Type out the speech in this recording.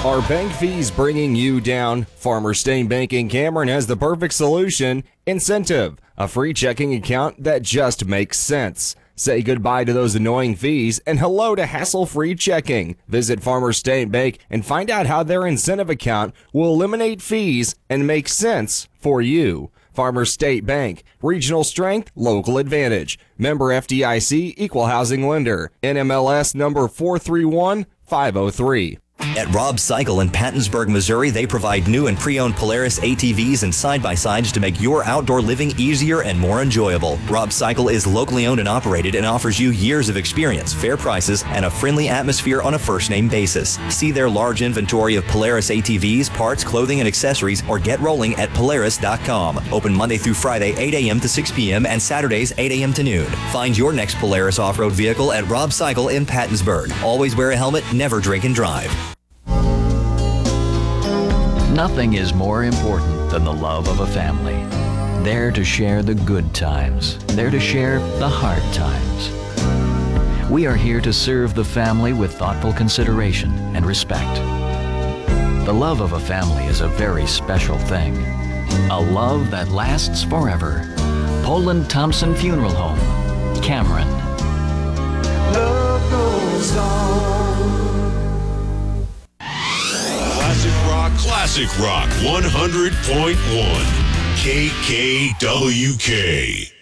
Are bank fees bringing you down? Farmers State Bank in Cameron has the perfect solution. Incentive, a free checking account that just makes sense. Say goodbye to those annoying fees and hello to hassle-free checking. Visit Farmers State Bank and find out how their incentive account will eliminate fees and make sense for you. Farmers State Bank, regional strength, local advantage. Member FDIC, equal housing lender. NMLS number 431503. At Rob Cycle in Pattonsburg, Missouri, they provide new and pre-owned Polaris ATVs and side-by-sides to make your outdoor living easier and more enjoyable. Rob Cycle is locally owned and operated and offers you years of experience, fair prices, and a friendly atmosphere on a first-name basis. See their large inventory of Polaris ATVs, parts, clothing, and accessories, or get rolling at Polaris.com. Open Monday through Friday, 8 a.m. to 6 p.m. and Saturdays, 8 a.m. to noon. Find your next Polaris off-road vehicle at Rob Cycle in Pattonsburg. Always wear a helmet, never drink and drive. Nothing is more important than the love of a family. There to share the good times, there to share the hard times. We are here to serve the family with thoughtful consideration and respect. The love of a family is a very special thing. A love that lasts forever. Poland Thompson Funeral Home, Cameron. Love goes on. Classic Rock 100.1 KKWK.